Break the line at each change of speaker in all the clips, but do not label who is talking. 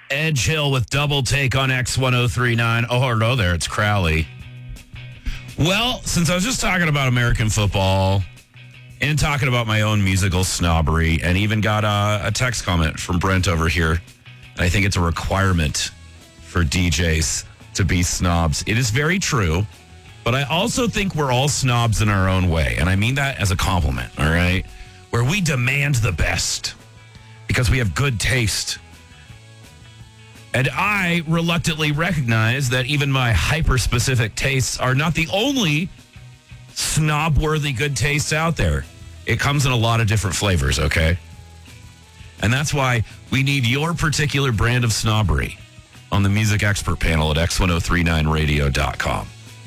Edge Hill with Double Take on X1039. Oh, hello there. It's Crowley. Well, since I was just talking about American football and talking about my own musical snobbery, and even got a text comment from Brent over here, and I think it's a requirement for DJs to be snobs. It is very true, but I also think we're all snobs in our own way, and I mean that as a compliment, all right? Where we demand the best because we have good taste. And I reluctantly recognize that even my hyper-specific tastes are not the only snob-worthy good tastes out there. It comes in a lot of different flavors, okay? And that's why we need your particular brand of snobbery on the music expert panel at x1039radio.com.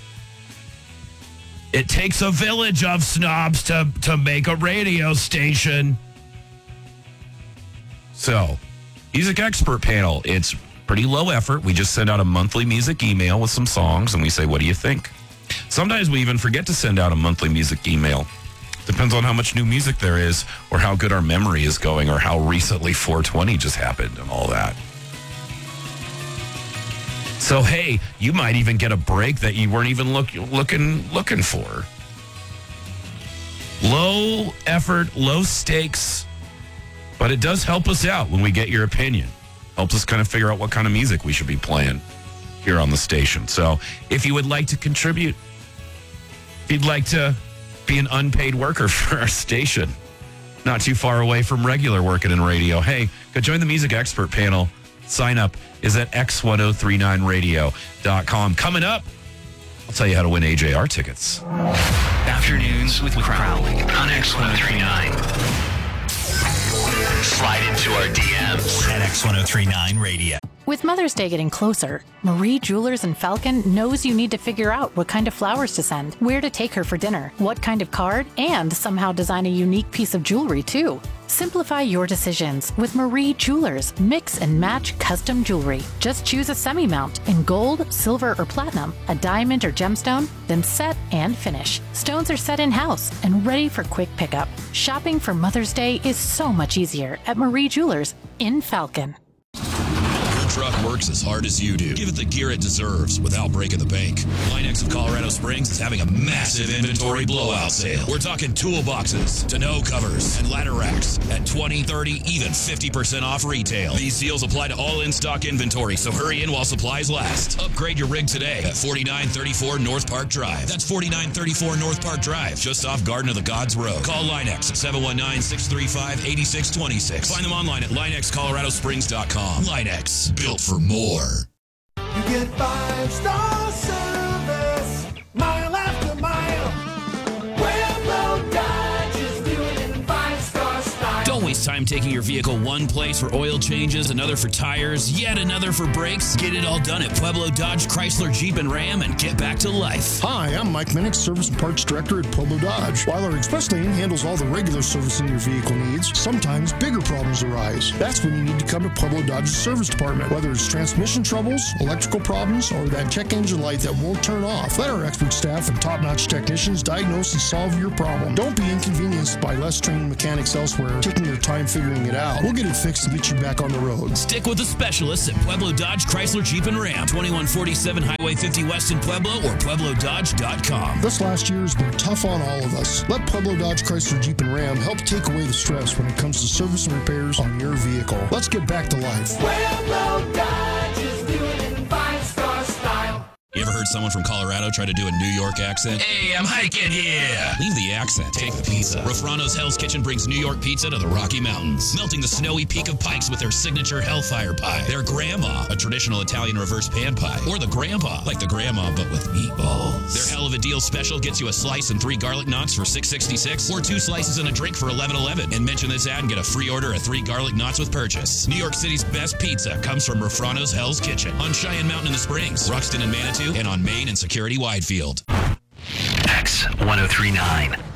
It takes a village of snobs to make a radio station. So, music expert panel, it's pretty low effort. We just send out a monthly music email with some songs, and we say, what do you think? Sometimes we even forget to send out a monthly music email. Depends on how much new music there is, or how good our memory is going, or how recently 420 just happened and all that. So, hey, you might even get a break that you weren't even looking for. Low effort, low stakes, but it does help us out when we get your opinion. Helps us kind of figure out what kind of music we should be playing here on the station. So if you would like to contribute, if you'd like to be an unpaid worker for our station, not too far away from regular working in radio, hey, go join the music expert panel. Sign up is at x1039radio.com. Coming up, I'll tell you how to win AJR tickets.
Afternoons with Crowley on X1039. Slide into our DMs at X1039 Radio.
With Mother's Day getting closer, Marie Jewelers in Falcon knows you need to figure out what kind of flowers to send, where to take her for dinner, what kind of card, and somehow design a unique piece of jewelry, too. Simplify your decisions with Marie Jewelers. Mix and match custom jewelry. Just choose a semi-mount in gold, silver, or platinum, a diamond or gemstone, then set and finish. Stones are set in-house and ready for quick pickup. Shopping for Mother's Day is so much easier at Marie Jewelers in Falcon.
Truck works as hard as you do. Give it the gear it deserves without breaking the bank. Linex of Colorado Springs is having a massive inventory blowout sale. We're talking toolboxes, tonneau covers, and ladder racks at 20, 30, even 50% off retail. These deals apply to all in-stock inventory, so hurry in while supplies last. Upgrade your rig today at 4934 North Park Drive. That's 4934 North Park Drive, just off Garden of the Gods Road. Call Linex at 719-635-8626. Find them online at linexcoloradosprings.com. Linex. Built for more.
You get 5-star service, mile after mile. Pueblo Dodge is doing it in 5-star style.
Don't waste time taking your vehicle one place for oil changes, another for tires, yet another for brakes. Get it all done at Pueblo Dodge, Chrysler, Jeep, and Ram, and get back to life.
Hi, I'm Mike Minnick, Service and Parts Director at Pueblo Dodge. While our express lane handles all the regular servicing your vehicle needs, sometimes bigger problems arise. That's when you need to come to Pueblo Dodge's service department. Whether it's transmission troubles, electrical problems, or that check engine light that won't turn off, let our expert staff and top-notch technicians diagnose and solve your problem. Don't be inconvenienced by less trained mechanics elsewhere taking their time figuring it out. We'll get it fixed and get you back on the road.
Stick with the specialists at Pueblo Dodge, Chrysler, Jeep, and Ram. 2147 Highway 50 West in Pueblo or PuebloDodge.com.
This last year has been tough on all of us. Let Pueblo Dodge, Chrysler, Jeep, and Ram help take away the stress when it comes to service and repairs on your vehicle. Let's get back to life.
Pueblo Dodge is doing it in 5-star style.
You ever heard someone from Colorado try to do a New York accent? Hey, I'm hiking here. Leave the accent. Take the pizza. Rafrano's Hell's Kitchen brings New York pizza to the Rocky Mountains, melting the snowy peak of Pikes with their signature Hellfire Pie. Their Grandma, a traditional Italian reverse pan pie. Or the Grandpa, like the Grandma but with meatballs. Their Hell of a Deal special gets you a slice and 3 garlic knots for $6.66, or 2 slices and a drink for $11.11. And mention this ad and get a free order of 3 garlic knots with purchase. New York City's best pizza comes from Rafrano's Hell's Kitchen on Cheyenne Mountain in the Springs, Ruxton and Manitou, and on Main and Security Widefield.
X1039.